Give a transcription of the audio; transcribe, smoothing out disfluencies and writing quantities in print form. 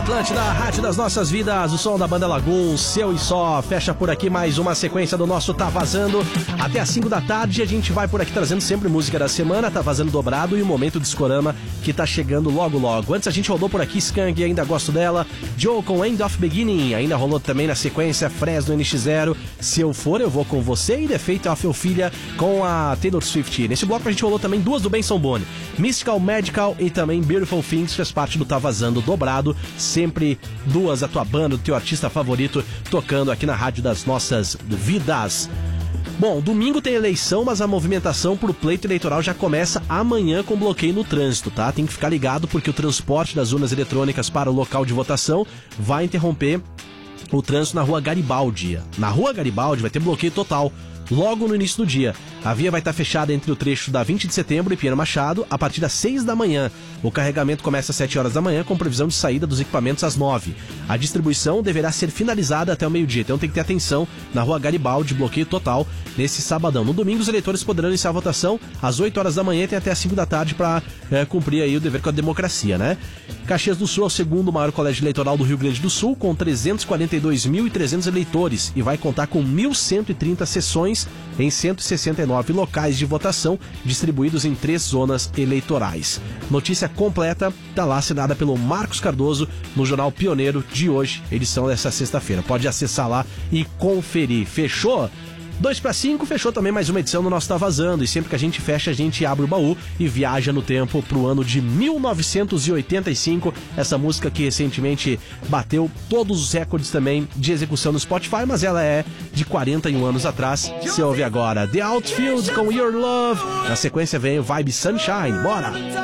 Atlântida, a rádio das nossas vidas, o som da banda Lagoon, seu e só. Fecha por aqui mais uma sequência do nosso Tá Vazando. Até às 5 da tarde a gente vai por aqui trazendo sempre música da semana, Tá Vazando dobrado e o Momento Discorama que tá chegando logo logo. Antes a gente rodou por aqui Skank, ainda gosto dela, Joe com End of Beginning, ainda rolou também na sequência Fresno NX0, Se Eu For Eu Vou Com Você e The Fate of Your Filha com a Taylor Swift. Nesse bloco a gente rolou também duas do Benson Boone, Mystical Magical e também Beautiful Things, fez parte do Tá Vazando dobrado, sempre duas da tua banda, do teu artista favorito, tocando aqui na rádio das nossas vidas. Bom, domingo tem eleição, mas a movimentação pro pleito eleitoral já começa amanhã com bloqueio no trânsito, tá? Tem que ficar ligado porque o transporte das urnas eletrônicas para o local de votação vai interromper o trânsito na Rua Garibaldi. Na Rua Garibaldi vai ter bloqueio total logo no início do dia. A via vai estar fechada entre o trecho da 20 de setembro e Pinheiro Machado a partir das 6 da manhã. O carregamento começa às 7 horas da manhã com previsão de saída dos equipamentos às 9. A distribuição deverá ser finalizada até o meio-dia, então tem que ter atenção na Rua Garibaldi, bloqueio total nesse sabadão. No domingo os eleitores poderão iniciar a votação às 8 horas da manhã e tem até às 5 da tarde para cumprir aí o dever com a democracia, né? Caxias do Sul é o segundo maior colégio eleitoral do Rio Grande do Sul, com 342.300 eleitores e vai contar com 1.130 sessões em 169 locais de votação, distribuídos em 3 zonas eleitorais. Notícia completa está lá assinada pelo Marcos Cardoso no Jornal Pioneiro de hoje, edição dessa sexta-feira. Pode acessar lá e conferir. Fechou? 2/5, fechou também mais uma edição do nosso Tá Vazando. E sempre que a gente fecha, a gente abre o baú e viaja no tempo pro ano de 1985. Essa música que recentemente bateu todos os recordes também de execução no Spotify, mas ela é de 41 anos atrás. Você ouve agora The Outfield com Your Love. Na sequência vem o Vibe Sunshine. Bora!